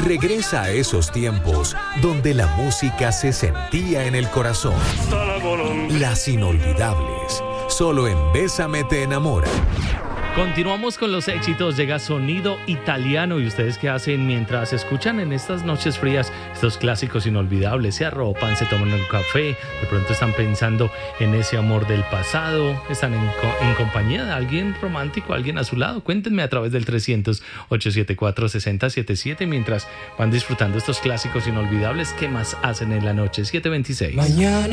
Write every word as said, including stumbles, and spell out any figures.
Regresa a esos tiempos donde la música se sentía en el corazón. Las inolvidables, solo en Bésame te enamora. Continuamos con los éxitos. Llega Sonido Italiano. ¿Y ustedes qué hacen mientras escuchan en estas noches frías estos clásicos inolvidables? Se arropan, se toman un café, de pronto están pensando en ese amor del pasado, están en, co- en compañía de alguien romántico, alguien a su lado. Cuéntenme a través del trescientos, ochocientos setenta y cuatro, sesenta setenta y siete mientras van disfrutando estos clásicos inolvidables. ¿Qué más hacen en la noche? siete veintiséis. Mañana